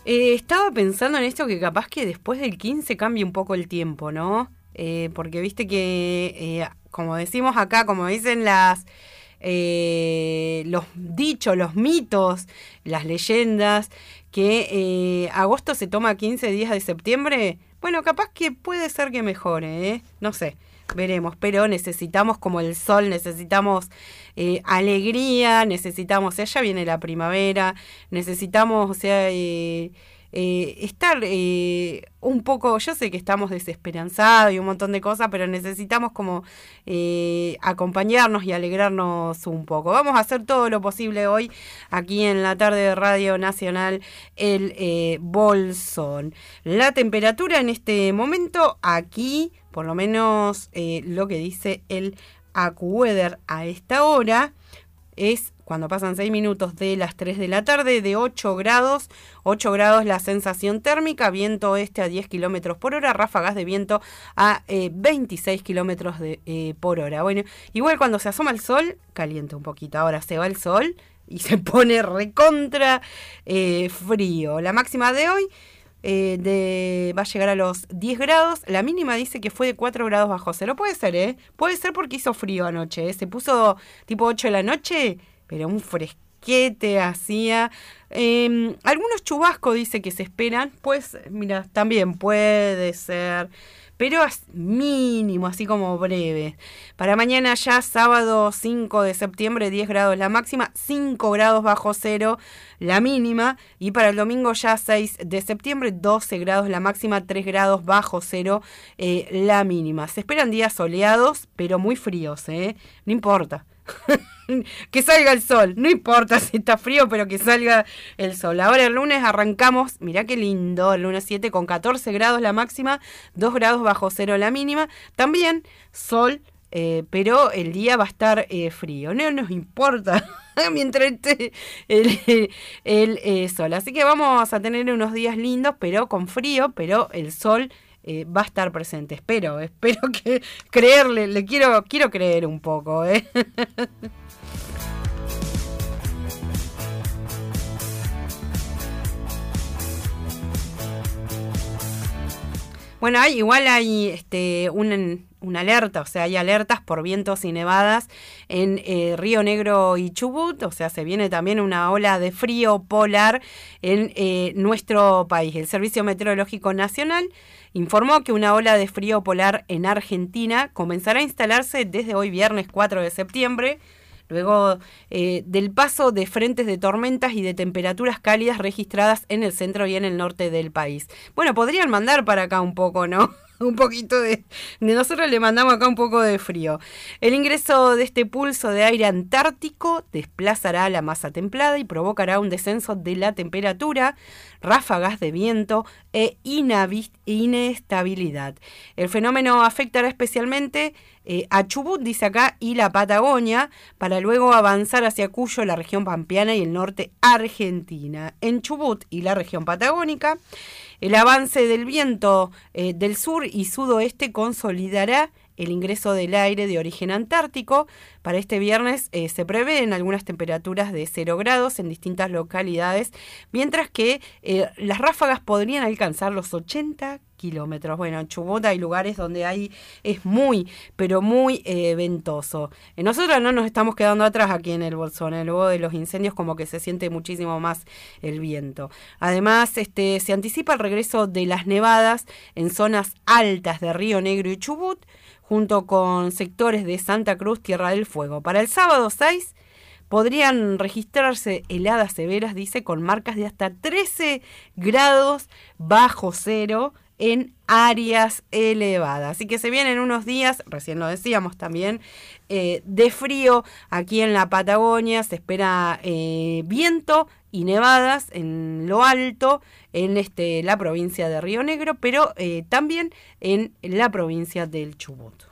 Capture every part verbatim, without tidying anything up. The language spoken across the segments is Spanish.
Eh, estaba pensando en esto que capaz que después del quince cambie un poco el tiempo, ¿no? Eh, porque viste que, eh, como decimos acá, como dicen las eh, los dichos, los mitos, las leyendas, que eh, agosto se toma quince días de septiembre. Bueno, capaz que puede ser que mejore, ¿eh? No sé, veremos, pero necesitamos como el sol, necesitamos eh, alegría, necesitamos, o sea, ya viene la primavera, necesitamos, o sea, eh, eh, estar eh, un poco, yo sé que estamos desesperanzados y un montón de cosas, pero necesitamos como eh, acompañarnos y alegrarnos un poco. Vamos a hacer todo lo posible hoy aquí en la tarde de Radio Nacional, el eh, Bolsón. La temperatura en este momento aquí, por lo menos eh, lo que dice el AccuWeather a esta hora, es cuando pasan seis minutos de las tres de la tarde, de ocho grados, ocho grados la sensación térmica, viento oeste a diez kilómetros por hora, ráfagas de viento a eh, veintiséis kilómetros de, eh, por hora. Bueno, igual cuando se asoma el sol, calienta un poquito, ahora se va el sol y se pone recontra eh, frío. La máxima de hoy eh, de, va a llegar a los diez grados, la mínima dice que fue de cuatro grados bajo cero, puede ser, ¿eh? Puede ser porque hizo frío anoche, ¿eh? Se puso tipo ocho de la noche, pero un fresquete hacía. Eh, algunos chubascos dice que se esperan, pues mira, también puede ser, pero es mínimo, así como breve. Para mañana ya sábado cinco de septiembre, diez grados la máxima, cinco grados bajo cero la mínima, y para el domingo ya seis de septiembre, doce grados la máxima, tres grados bajo cero eh, la mínima. Se esperan días soleados, pero muy fríos, ¿eh? No importa. Que salga el sol, no importa si está frío, pero que salga el sol. Ahora el lunes arrancamos, mirá qué lindo, el lunes siete con catorce grados la máxima, dos grados bajo cero la mínima, también sol, eh, pero el día va a estar eh, frío, no nos importa mientras esté el, el, el eh, sol, así que vamos a tener unos días lindos, pero con frío, pero el sol Eh, va a estar presente, espero, espero que creerle, le quiero, quiero creer un poco, ¿eh? Bueno, hay, igual hay este, un, una alerta, o sea, hay alertas por vientos y nevadas en eh, Río Negro y Chubut, o sea, se viene también una ola de frío polar en eh, nuestro país. El Servicio Meteorológico Nacional informó que una ola de frío polar en Argentina comenzará a instalarse desde hoy viernes cuatro de septiembre, luego eh, del paso de frentes de tormentas y de temperaturas cálidas registradas en el centro y en el norte del país. Bueno, podrían mandar para acá un poco, ¿no? Un poquito de, de... Nosotros le mandamos acá un poco de frío. El ingreso de este pulso de aire antártico desplazará la masa templada y provocará un descenso de la temperatura, ráfagas de viento e inestabilidad. El fenómeno afectará especialmente eh, a Chubut, dice acá, y la Patagonia, para luego avanzar hacia Cuyo, la región pampeana y el norte argentina. En Chubut y la región patagónica, el avance del viento eh, del sur y sudoeste consolidará el ingreso del aire de origen antártico. Para este viernes eh, se prevén algunas temperaturas de cero grados en distintas localidades, mientras que eh, las ráfagas podrían alcanzar los ochenta kilómetros. Bueno, en Chubut hay lugares donde hay, es muy, pero muy eh, ventoso. Eh, nosotros no nos estamos quedando atrás aquí en el Bolsón, eh, luego de los incendios como que se siente muchísimo más el viento. Además, este, se anticipa el regreso de las nevadas en zonas altas de Río Negro y Chubut, junto con sectores de Santa Cruz, Tierra del Fuego. Para el sábado seis podrían registrarse heladas severas, dice, con marcas de hasta trece grados bajo cero en áreas elevadas. Así que se vienen unos días, recién lo decíamos también, eh, de frío aquí en la Patagonia. Se espera eh, viento y nevadas en lo alto, en este, la provincia de Río Negro, pero eh, también en la provincia del Chubut.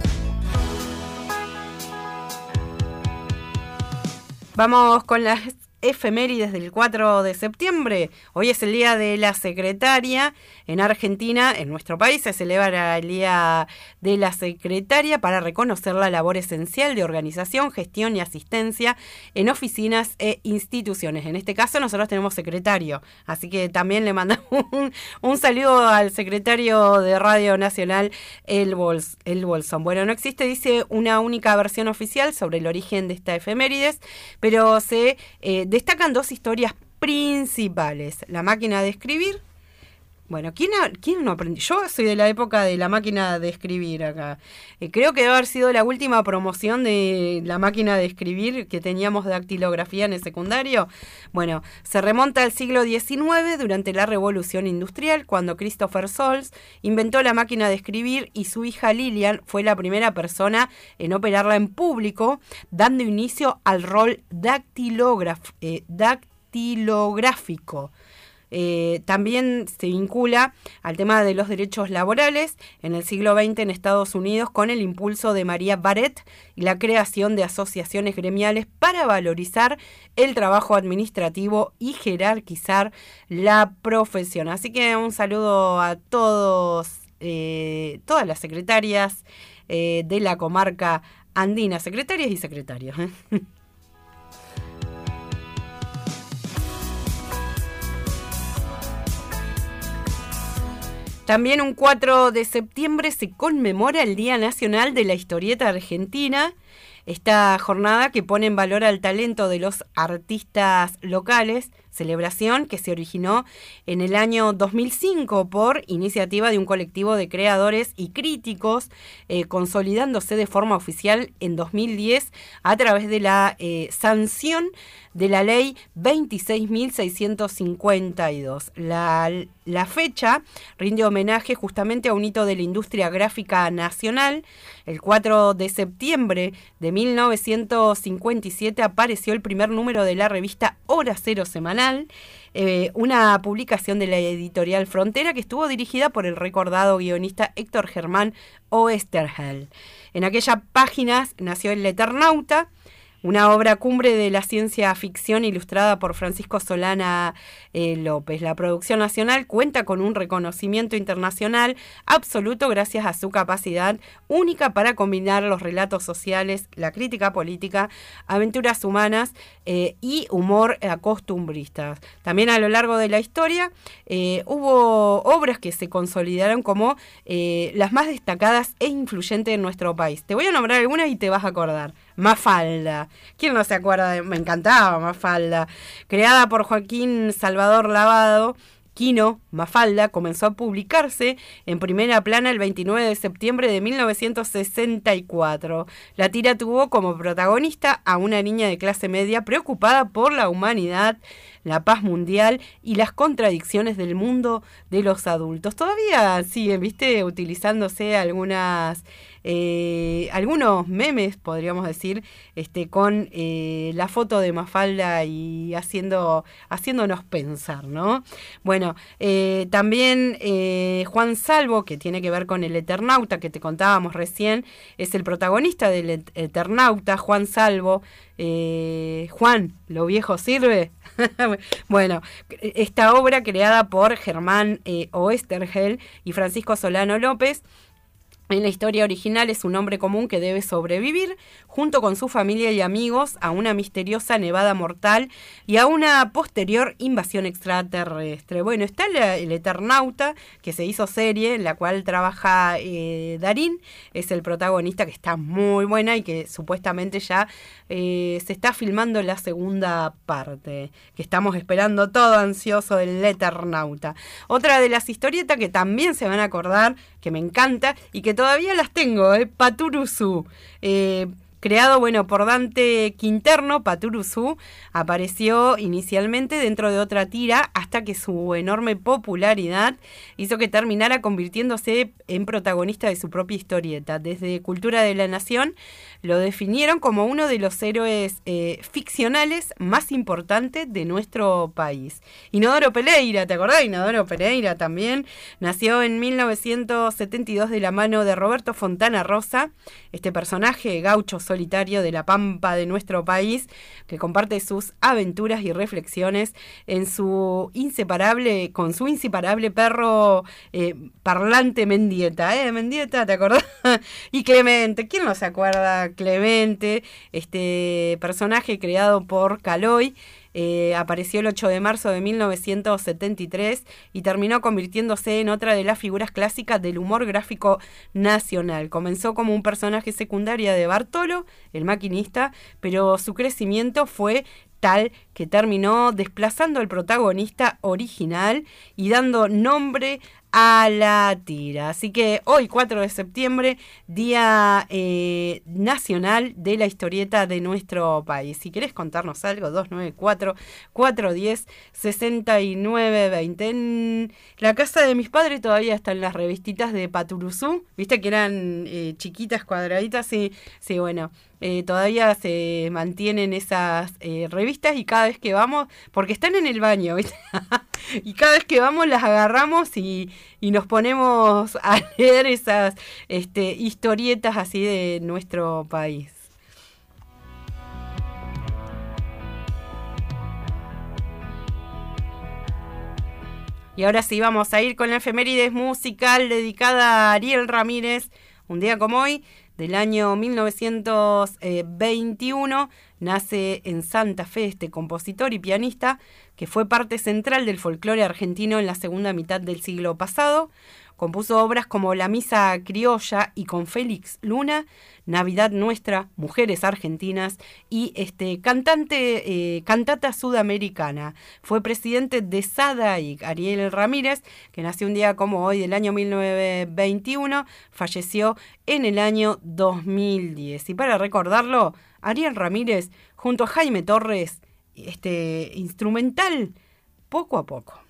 Vamos con las efemérides del cuatro de septiembre. Hoy es el Día de la Secretaria. En Argentina, en nuestro país, se celebra el Día de la Secretaria para reconocer la labor esencial de organización, gestión y asistencia en oficinas e instituciones. En este caso, nosotros tenemos secretario, así que también le mandamos un, un saludo al secretario de Radio Nacional, El, Bols, El Bolsón. Bueno, no existe, dice, una única versión oficial sobre el origen de esta efemérides, pero se eh, destacan dos historias principales. La máquina de escribir. Bueno, ¿quién, ha, ¿quién no aprendió? Yo soy de la época de la máquina de escribir acá. Eh, creo que debe haber sido la última promoción de la máquina de escribir que teníamos de dactilografía en el secundario. Bueno, se remonta al siglo diecinueve, durante la Revolución Industrial, cuando Christopher Sols inventó la máquina de escribir y su hija Lillian fue la primera persona en operarla en público, dando inicio al rol dactilógrafo, eh, dactilográfico. Eh, también se vincula al tema de los derechos laborales en el siglo veinte en Estados Unidos con el impulso de María Barrett y la creación de asociaciones gremiales para valorizar el trabajo administrativo y jerarquizar la profesión. Así que un saludo a todos, eh, todas las secretarias eh, de la comarca andina, secretarias y secretarios, ¿eh? También un cuatro de septiembre se conmemora el Día Nacional de la Historieta Argentina. Esta jornada que pone en valor al talento de los artistas locales, celebración que se originó en el año dos mil cinco por iniciativa de un colectivo de creadores y críticos, eh, consolidándose de forma oficial en dos mil diez a través de la eh, sanción de la ley veintiséis mil seiscientos cincuenta y dos. La, la fecha rinde homenaje justamente a un hito de la industria gráfica nacional. El cuatro de septiembre de mil novecientos cincuenta y siete apareció el primer número de la revista Hora Cero Semanal, eh, una publicación de la editorial Frontera que estuvo dirigida por el recordado guionista Héctor Germán Oesterheld. En aquellas páginas nació El Eternauta, una obra cumbre de la ciencia ficción ilustrada por Francisco Solana eh, López. La producción nacional cuenta con un reconocimiento internacional absoluto gracias a su capacidad única para combinar los relatos sociales, la crítica política, aventuras humanas eh, y humor costumbristas. También a lo largo de la historia eh, hubo obras que se consolidaron como eh, las más destacadas e influyentes en nuestro país. Te voy a nombrar algunas y te vas a acordar. Mafalda. ¿Quién no se acuerda de...? Me encantaba Mafalda. Creada por Joaquín Salvador Lavado, Quino, Mafalda comenzó a publicarse en primera plana el veintinueve de septiembre de mil novecientos sesenta y cuatro. La tira tuvo como protagonista a una niña de clase media preocupada por la humanidad, la paz mundial y las contradicciones del mundo de los adultos. Todavía siguen, viste, utilizándose algunas... Eh, algunos memes, podríamos decir, este, con eh, la foto de Mafalda y haciendo, haciéndonos pensar, ¿no? Bueno, eh, también eh, Juan Salvo, que tiene que ver con el Eternauta que te contábamos recién, es el protagonista del Eternauta, Juan Salvo. Eh, Juan, ¿lo viejo sirve? Bueno, esta obra creada por Germán eh, Oesterheld y Francisco Solano López. En la historia original es un hombre común que debe sobrevivir junto con su familia y amigos a una misteriosa nevada mortal y a una posterior invasión extraterrestre. Bueno, está el, el Eternauta, que se hizo serie, en la cual trabaja eh, Darín, es el protagonista, que está muy buena y que supuestamente ya eh, se está filmando la segunda parte, que estamos esperando todo ansioso del Eternauta. Otra de las historietas que también se van a acordar, que me encanta y que todavía las tengo, ¿eh? Paturuzú. Eh, creado, bueno, por Dante Quinterno, Paturuzú apareció inicialmente dentro de otra tira hasta que su enorme popularidad hizo que terminara convirtiéndose en protagonista de su propia historieta. Desde Cultura de la Nación lo definieron como uno de los héroes eh, ficcionales más importantes de nuestro país. Inodoro Pereira, ¿te acordás? Inodoro Pereira también nació en mil novecientos setenta y dos de la mano de Roberto Fontana Rosa, este personaje gaucho solitario de la pampa de nuestro país, que comparte sus aventuras y reflexiones en su inseparable, con su inseparable perro eh, parlante Mendieta, ¿eh? Mendieta, ¿te acordás? Y Clemente, ¿quién no se acuerda? Clemente, este personaje creado por Caloi. Eh, apareció el ocho de marzo de mil novecientos setenta y tres y terminó convirtiéndose en otra de las figuras clásicas del humor gráfico nacional. Comenzó como un personaje secundario de Bartolo, el maquinista, pero su crecimiento fue tal que terminó desplazando al protagonista original y dando nombre a la tira. Así que hoy, cuatro de septiembre, Día eh, Nacional de la Historieta de nuestro país. Si querés contarnos algo, dos nueve cuatro, cuatro uno cero, seis nueve dos cero. En la casa de mis padres todavía están las revistitas de Paturuzú, viste que eran eh, chiquitas, cuadraditas, sí, sí, bueno. Eh, todavía se mantienen esas eh, revistas y cada vez que vamos, porque están en el baño, ¿viste? Y cada vez que vamos las agarramos y, y nos ponemos a leer esas este, historietas así de nuestro país. Y ahora sí vamos a ir con la efemérides musical dedicada a Ariel Ramírez, un día como hoy. Del año mil novecientos veintiuno, nace en Santa Fe este compositor y pianista que fue parte central del folclore argentino en la segunda mitad del siglo pasado. Compuso obras como La Misa Criolla y con Félix Luna, Navidad Nuestra, Mujeres Argentinas y este cantante, eh, cantata sudamericana. Fue presidente de SADA y Ariel Ramírez, que nació un día como hoy del año mil novecientos veintiuno, falleció en el año dos mil diez. Y para recordarlo, Ariel Ramírez junto a Jaime Torres, este instrumental Poco a Poco.